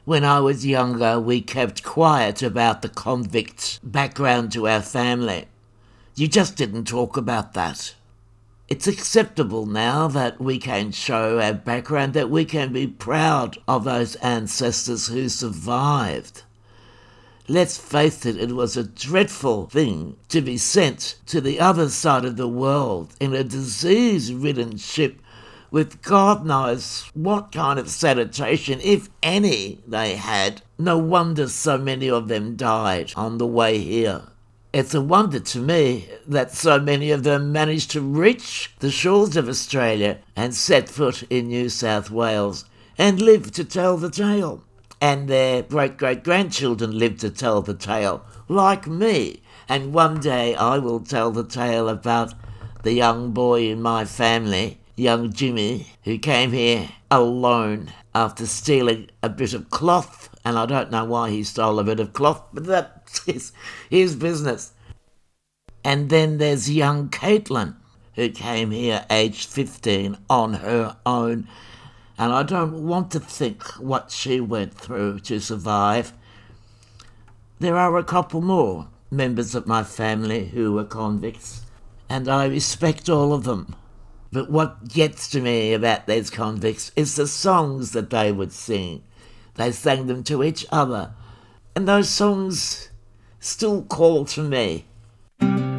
When I was younger, we kept quiet about the convict's background to our family. You just didn't talk about that. It's acceptable now that we can show our background, that we can be proud of those ancestors who survived. Let's face it, it was a dreadful thing to be sent to the other side of the world in a disease-ridden ship with God knows what kind of sanitation, if any, they had. No wonder so many of them died on the way here. It's a wonder to me that so many of them managed to reach the shores of Australia and set foot in New South Wales and live to tell the tale. And their great-great-grandchildren live to tell the tale, like me. And one day I will tell the tale about the young boy in my family, young Jimmy, who came here alone after stealing a bit of cloth. And I don't know why he stole a bit of cloth, but that's his business. And then there's young Caitlin, who came here aged 15 on her own. And I don't want to think what she went through to survive. There are a couple more members of my family who were convicts, and I respect all of them. But what gets to me about these convicts is the songs that they would sing. They sang them to each other, and those songs still call to me.